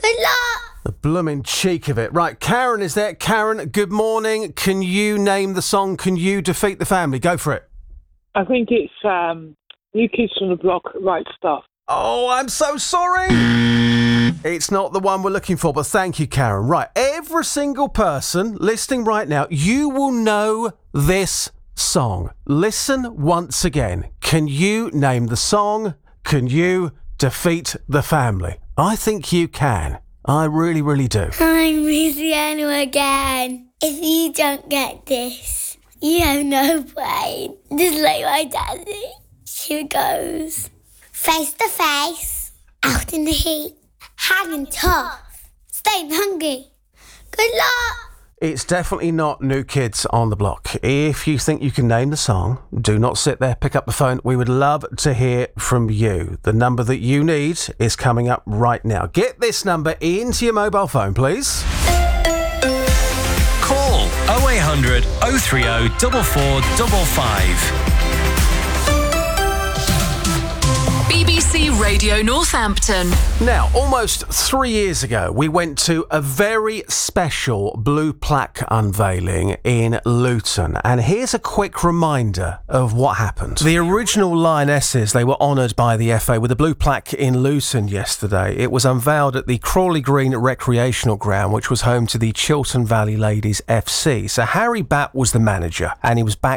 Good luck. The blooming cheek of it. Right, Karen is there. Karen, good morning. Can you name the song? Can you defeat the family? Go for it. I think it's New Kids on the Block, Right Stuff. Oh, I'm so sorry. It's not the one we're looking for, but thank you, Karen. Right, every single person listening right now, you will know this song. Listen once again. Can you name the song? Can you defeat the family? I think you can. I really, really do. I'm Luciano again. If you don't get this, you have no brain. Just like my daddy. Here it goes. Face to face, out in the heat, hanging tough, staying hungry. Good luck. It's definitely not New Kids on the Block. If you think you can name the song, do not sit there, pick up the phone. We would love to hear from you. The number that you need is coming up right now. Get this number into your mobile phone, please. Call 0800 030 4455. BBC Radio Northampton. Now, almost 3 years ago, we went to a very special blue plaque unveiling in Luton. And here's a quick reminder of what happened. The original Lionesses, they were honoured by the FA with a blue plaque in Luton yesterday. It was unveiled at the Crawley Green Recreational Ground, which was home to the Chiltern Valley Ladies FC. So Harry Batt was the manager, and he was backed